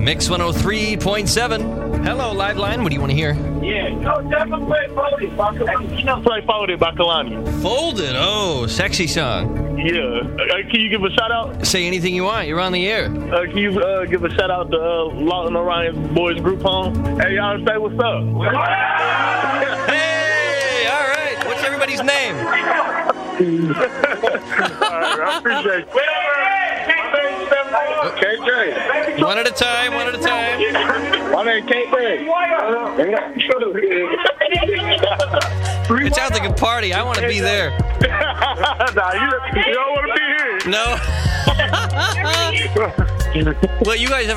Mix 103.7. Hello, Live Line. What do you want to hear? Yeah. No, definitely play Folded by Kalani. Play Folded by Kalani. Folded. Oh, sexy song. Yeah. Can you give a shout out? Say anything you want. You're on the air. Can you give a shout out to Lawton Orion Boys Group Home? Hey, y'all say what's up? Hey, all right. What's everybody's name? All right, I appreciate it. KJ. One at a time. My name KJ. It sounds like a party. I want to be there. Nah, you don't want to be here. No. Well, you guys have